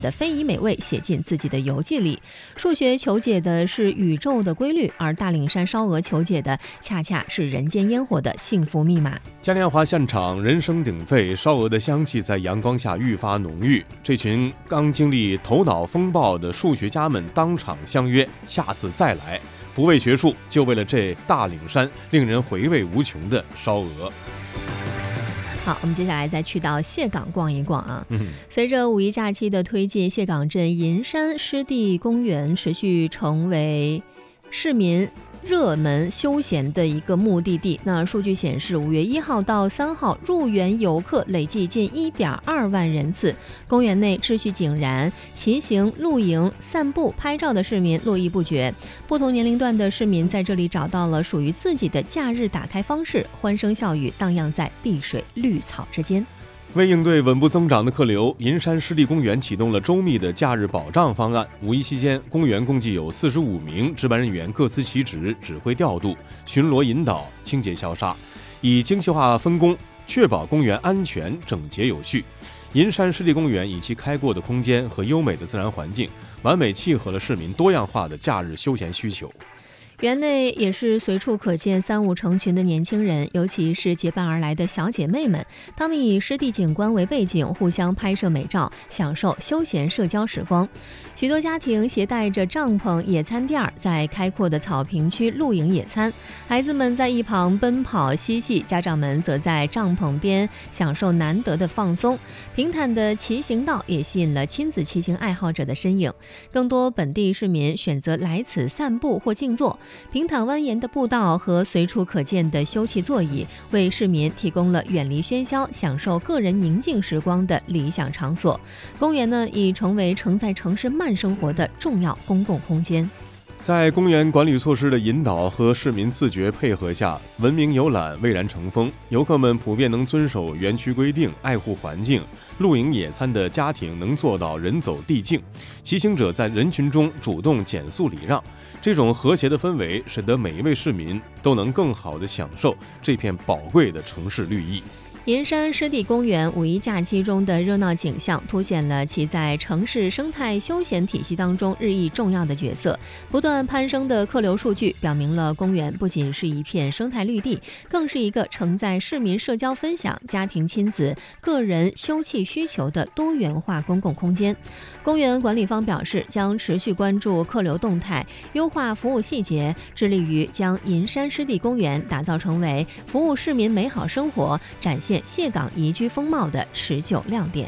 的非遗美味写进自己的游记里。数学求解的是宇宙的规律，而大岭山烧鹅求解的恰恰是人间烟火的幸福密码。 嘉年华现场人声鼎沸，烧鹅的香气在阳光下愈发浓郁。这群刚经历头脑风暴的数学家们当场相约，下次再来，不为学术，就为了这大岭山令人回味无穷的烧鹅。 好，我们接下来再去到蟹港逛一逛啊。随着五一假期的推进，蟹港镇银山湿地公园持续成为市民热门休闲的一个目的地。那数据显示，5月1号到3号入园游客累计近1.2万人次。公园内秩序井然，骑行、露营、散步、拍照的市民络绎不绝。不同年龄段的市民在这里找到了属于自己的假日打开方式，欢声笑语荡漾在碧水绿草之间。 为应对稳步增长的客流，银山湿地公园启动了周密的假日保障方案。五一期间，公园共计有45名值班人员各司其职，指挥调度、巡逻引导、清洁消杀，以精细化分工，确保公园安全、整洁有序。银山湿地公园以其开阔的空间和优美的自然环境，完美契合了市民多样化的假日休闲需求。 园内也是随处可见三五成群的年轻人，尤其是结伴而来的小姐妹们，她们以湿地景观为背景，互相拍摄美照，享受休闲社交时光。许多家庭携带着帐篷、野餐垫，在开阔的草坪区露营野餐，孩子们在一旁奔跑嬉戏，家长们则在帐篷边享受难得的放松。平坦的骑行道也吸引了亲子骑行爱好者的身影，更多本地市民选择来此散步或静坐。平坦蜿蜒的步道和随处可见的休憩座椅，为市民提供了远离喧嚣、享受个人宁静时光的理想场所。公园呢，已成为承载城市慢生活的重要公共空间。 在公园管理措施的引导和市民自觉配合下，文明游览蔚然成风。游客们普遍能遵守园区规定，爱护环境；露营野餐的家庭能做到人走地静；骑行者在人群中主动减速礼让。这种和谐的氛围，使得每一位市民都能更好地享受这片宝贵的城市绿意。 银山湿地公园五一假期中的热闹景象，凸显了其在城市生态休闲体系当中日益重要的角色。不断攀升的客流数据表明了公园不仅是一片生态绿地，更是一个承载市民社交分享、家庭亲子、个人休憩需求的多元化公共空间。公园管理方表示，将持续关注客流动态，优化服务细节，致力于将银山湿地公园打造成为服务市民美好生活、展现蟹港宜居风貌的持久亮点。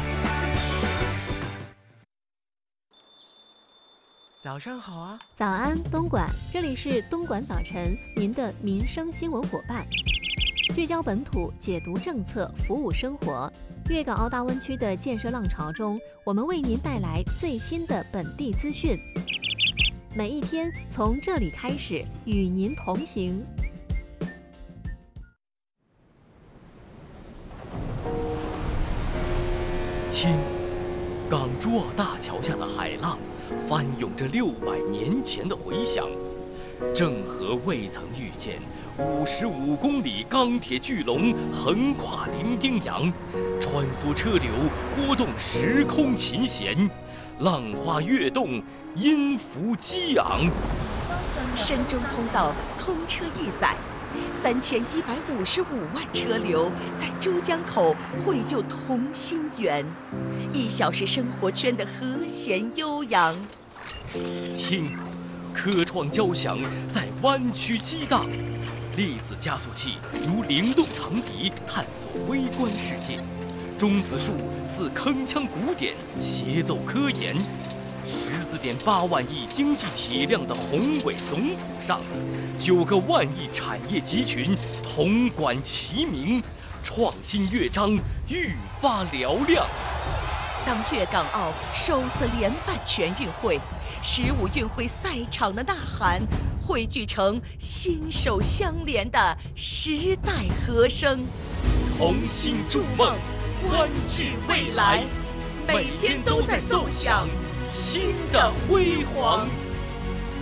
早上好啊！ 早安，东莞，这里是东莞早晨，您的民生新闻伙伴，聚焦本土，解读政策，服务生活。粤港澳大湾区的建设浪潮中，我们为您带来最新的本地资讯。每一天从这里开始，与您同行。 听，港珠澳大桥下的海浪翻涌着600年前的回响，郑和未曾遇见55公里钢铁巨龙横跨伶仃洋，穿梭车流，拨动时空琴弦，浪花跃动，音符激昂。 深中通道通车一载，3155万车流在珠江口汇就同心圆，1小时生活圈的和弦悠扬。 听，科创交响在湾区激荡，粒子加速器如灵动长笛探索微观世界，中子数似铿锵鼓点协奏科研。14.8万亿经济体量的宏伟总谱上，9个万亿产业集群铜管齐鸣，创新乐章愈发嘹亮。 当粤港澳首次联办全运会，15运会赛场的呐喊汇聚成心手相连的时代和声， 同心筑梦， 湾聚未来，每天都在奏响新的辉煌。